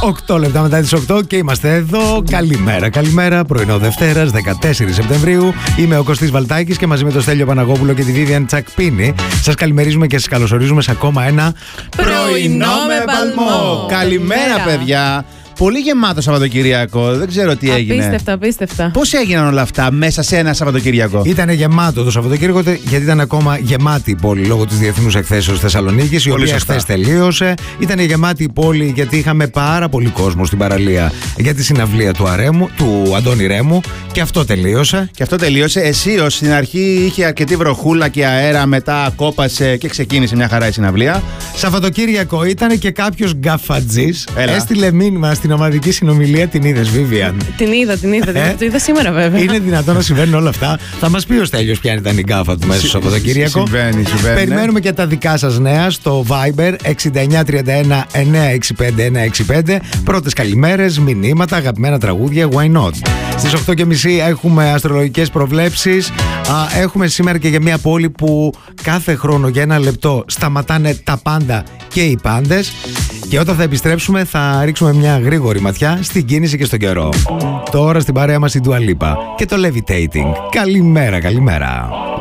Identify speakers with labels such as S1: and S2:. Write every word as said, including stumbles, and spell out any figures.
S1: οκτώ λεπτά μετά τις οκτώ και είμαστε εδώ. Καλημέρα, καλημέρα. Πρωινό Δευτέρας, δεκατέσσερις Σεπτεμβρίου. Είμαι ο Κωστής Βαλτάκης και μαζί με τον Στέλιο Παναγόπουλο και τη Βίβιαν Τσακπίνη σας καλημερίζουμε και σας καλωσορίζουμε σε ακόμα ένα
S2: πρωινό με παλμό.
S3: Καλημέρα, παιδιά. Πολύ γεμάτο Σαββατοκυριακό. Δεν ξέρω τι έγινε.
S2: Απίστευτα, απίστευτα.
S3: Πώς έγιναν όλα αυτά μέσα σε ένα Σαββατοκυριακό?
S1: Ήταν γεμάτο το Σαββατοκύριακο, γιατί ήταν ακόμα γεμάτη η πόλη λόγω της Διεθνούς Εκθέσεως Θεσσαλονίκης, η
S3: Πολύ
S1: οποία
S3: σωστά.
S1: χθες τελείωσε. Ήταν γεμάτη η πόλη γιατί είχαμε πάρα πολύ κόσμο στην παραλία για τη συναυλία του, Αρέμου, του Αντώνη Ρέμου, και αυτό τελείωσε.
S3: Και αυτό τελείωσε. Αισίω στην αρχή είχε αρκετή βροχούλα και αέρα, μετά κόπασε και ξεκίνησε μια χαρά η συναυλία.
S1: Σαββατοκύριακο ήταν και κάποιος γκαφατζής
S3: Έλα.
S1: έστειλε μήνυμα στην ομαδική συνομιλία. Την είδες, Βίβιαν?
S2: Την είδα, την είδα.
S1: Ε?
S2: Το είδα σήμερα, βέβαια.
S1: Είναι δυνατόν να συμβαίνουν όλα αυτά? Θα μας πει ο Στέλιος ποια ήταν η γκάφα του μέσα στο Σαββατοκύριακο.
S3: Συμβαίνει, συμβαίνει.
S1: Περιμένουμε και τα δικά σας νέα στο Viber εξήντα εννιά τριάντα ένα εννιακόσια εξήντα πέντε εννιακόσια εξήντα πέντε. Πρώτες καλημέρες, μηνύματα, αγαπημένα τραγούδια, why not? Στις οκτώ και μισή έχουμε αστρολογικές προβλέψεις. Α, έχουμε σήμερα και για μια πόλη που κάθε χρόνο για ένα λεπτό σταματάνε τα πάντα και οι πάντες. Και όταν θα επιστρέψουμε θα ρίξουμε μια γρήγορη ματιά στην κίνηση και στον καιρό. Τώρα στην παρέα μας η Dua Lipa και το Levitating. Καλημέρα, καλημέρα.